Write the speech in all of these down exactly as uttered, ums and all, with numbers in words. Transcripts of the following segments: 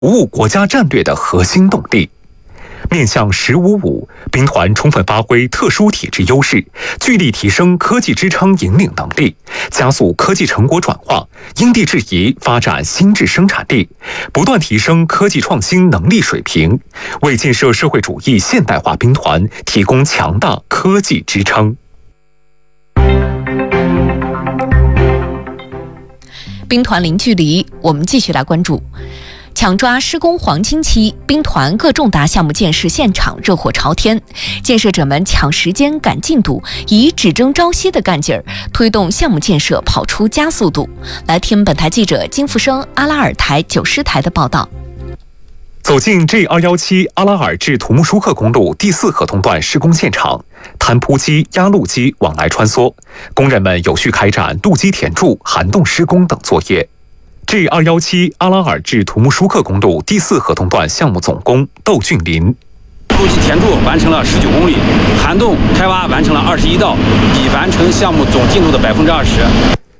服务国家战略的核心动力。面向“十五五”，兵团充分发挥特殊体制优势，聚力提升科技支撑引领能力，加速科技成果转化，因地制宜发展新质生产力，不断提升科技创新能力水平，为建设社会主义现代化兵团提供强大科技支撑。 兵团零距离，我们继续来关注。抢抓施工黄金期，兵团各重大项目建设现场热火朝天，建设者们抢时间赶进度，以只争朝夕的干劲儿推动项目建设跑出加速度。来听本台记者金富生阿拉尔台九师台的报道。 走进 G 二一七 阿拉尔至图木舒克公路第四合同段施工现场，摊铺机、压路机往来穿梭，工人们有序开展路基填筑、涵洞施工等作业。G 二一七 阿拉尔至图木舒克公路第四合同段项目总工窦俊林： 路基填筑完成了十九公里，涵洞开挖完成了二十一道，已完成项目总进度的百分之二十。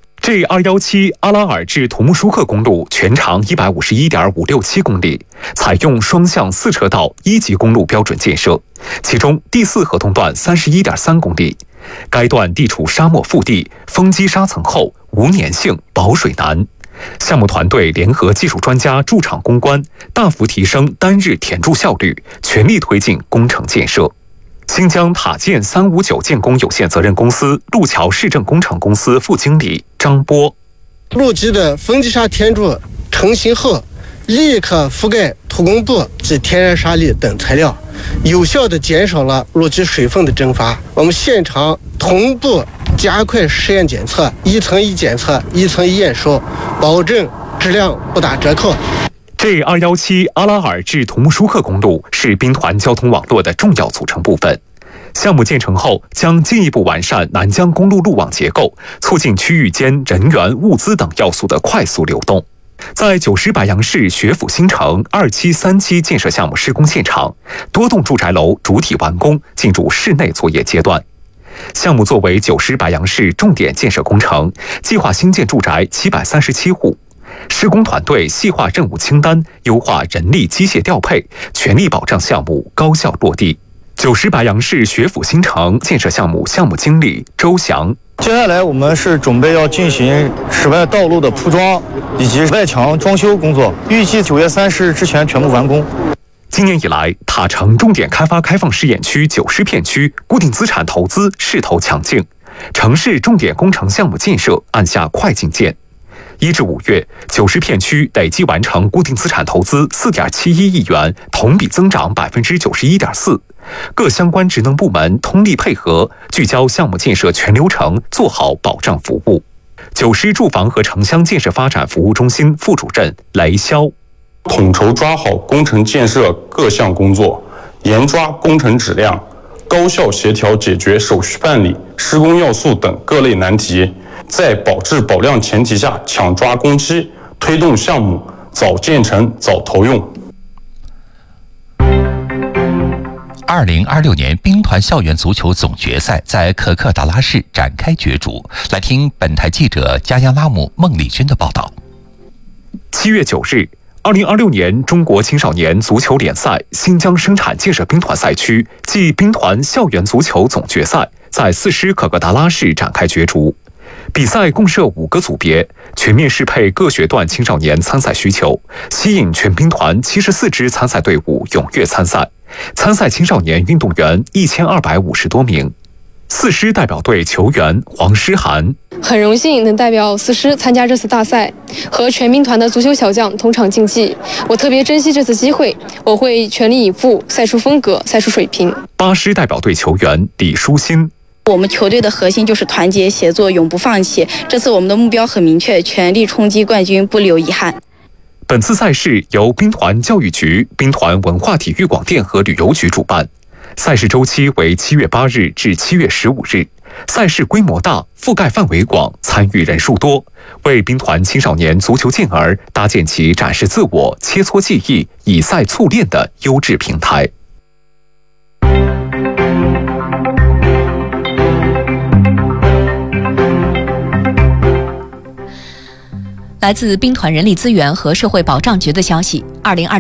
G 二一七 阿拉尔至图木舒克公路全长一百五十一点五六七公里，采用双向四车道一级公路标准建设，其中第四合同段三十一点三公里。该段地处沙漠腹地，风积沙层厚，无粘性，保水难。项目团队联合技术专家驻场攻关，大幅提升单日填筑效率，全力推进工程建设。新疆塔建三五九建工有限责任公司路桥市政工程公司副经理张波： 路基的风积沙填筑成型后，立刻覆盖土工布及天然沙粒等材料，有效地减少了路基水分的蒸发。我们现场同步加快实验检测，一层一检测，一层一验收，保证质量不打折扣。 G 二一七 阿拉尔至图木舒克公路是兵团交通网络的重要组成部分。项目建成后，将进一步完善南疆公路路网结构，促进区域间人员、物资等要素的快速流动。在九师白杨市学府新城二期、三期建设项目施工现场，多栋住宅楼主体完工，进入室内作业阶段。项目作为九师白杨市重点建设工程，计划新建住宅七百三十七户。施工团队细化任务清单，优化人力机械调配，全力保障项目高效落地。九师白杨市学府新城建设项目项目经理周翔： 接下来我们是准备要进行室外道路的铺装以及外墙装修工作，预计九月三十日之前全部完工。 今年以来，塔城重点开发开放试验区九师片区固定资产投资势头强劲，城市重点工程项目建设按下快进键。一至五月，九师片区累计完成固定资产投资四点七一亿元，同比增长百分之九十一点四。各相关职能部门通力配合，聚焦项目建设全流程，做好保障服务。九师住房和城乡建设发展服务中心副主任雷潇： 统筹抓好工程建设各项工作，严抓工程质量，高效协调解决手续办理、施工要素等各类难题，在保质保量前提下抢抓工期，推动项目早建成早投用。 二零二六年兵团校园足球总决赛在可克达拉市展开角逐。来听本台记者加央拉姆孟丽君的报道。 七月九日，二零二六年中国青少年足球联赛新疆生产建设兵团赛区暨兵团校园足球总决赛在四师可克达拉市展开角逐。比赛共设五个组别，全面适配各学段青少年参赛需求，吸引全兵团七十四支参赛队伍踊跃参赛。参赛青少年运动员一千二百五十多名。四师代表队球员黄诗涵： 很荣幸能代表四师参加这次大赛，和全兵团的足球小将同场竞技。我特别珍惜这次机会，我会全力以赴，赛出风格，赛出水平。 八师代表队球员李舒心： 我们球队的核心就是团结协作，永不放弃。这次我们的目标很明确，全力冲击冠军，不留遗憾。 本次赛事由兵团教育局、兵团文化体育广电和旅游局主办，赛事周期为七月八日至七月十五日。赛事规模大，覆盖范围广，参与人数多，为兵团青少年足球健儿搭建起展示自我、切磋技艺、以赛促练的优质平台。 来自兵团人力资源和社会保障局的消息，二零二